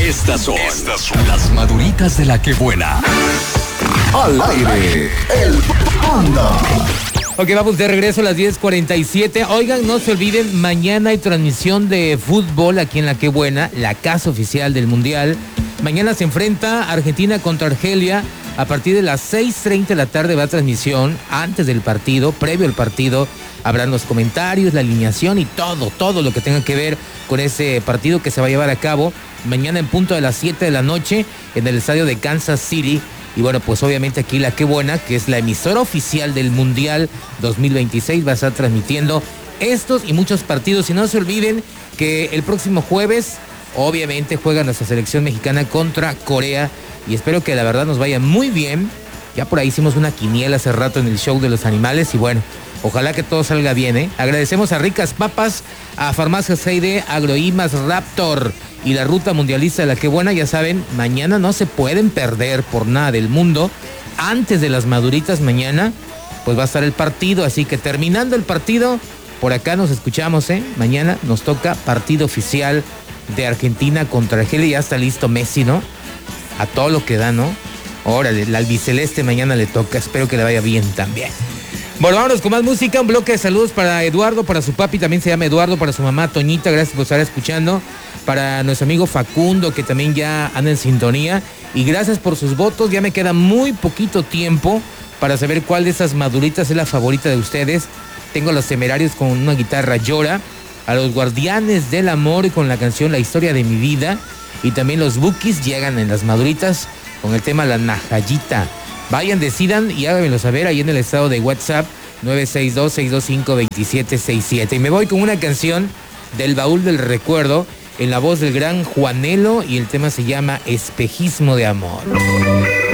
Estas son las maduritas de la que buena. Al aire, el Panda. Ok, vamos de regreso a las 10:47. Oigan, no se olviden, mañana hay transmisión de fútbol aquí en La Que Buena, la casa oficial del Mundial. Mañana se enfrenta Argentina contra Argelia. A partir de las 6:30 de la tarde va a transmisión. Antes del partido, previo al partido, habrán los comentarios, la alineación y todo lo que tenga que ver con ese partido que se va a llevar a cabo mañana en punto de las 7 de la noche en el estadio de Kansas City. Y bueno, pues obviamente aquí La Que Buena, que es la emisora oficial del Mundial 2026, va a estar transmitiendo estos y muchos partidos. Y no se olviden que el próximo jueves, obviamente, juega nuestra selección mexicana contra Corea. Y espero que la verdad nos vaya muy bien. Ya por ahí hicimos una quiniela hace rato en el show de los animales. Y bueno, ojalá que todo salga bien, ¿eh? Agradecemos a Ricas Papas, a Farmacias Heide, Agroimas Raptor y la Ruta Mundialista de La Que Buena. Ya saben, mañana no se pueden perder por nada del mundo. Antes de las maduritas mañana, pues va a estar el partido. Así que terminando el partido, por acá nos escuchamos, ¿eh? Mañana nos toca partido oficial de Argentina contra Argelia. Ya está listo Messi, ¿no? A todo lo que da, ¿no? Órale, el albiceleste mañana le toca. Espero que le vaya bien también. Bueno, vámonos con más música. Un bloque de saludos para Eduardo, para su papi, también se llama Eduardo, para su mamá Toñita, gracias por estar escuchando. Para nuestro amigo Facundo, que también ya anda en sintonía. Y gracias por sus votos. Ya me queda muy poquito tiempo para saber cuál de esas maduritas es la favorita de ustedes. Tengo a Los Temerarios con una guitarra llora, a Los Guardianes del Amor con la canción La Historia de Mi Vida. Y también los Bukis llegan en las maduritas con el tema La Najayita. Vayan, decidan y háganmelo saber ahí en el estado de WhatsApp 962-625-2767. Y me voy con una canción del Baúl del Recuerdo en la voz del gran Juanelo y el tema se llama Espejismo de Amor.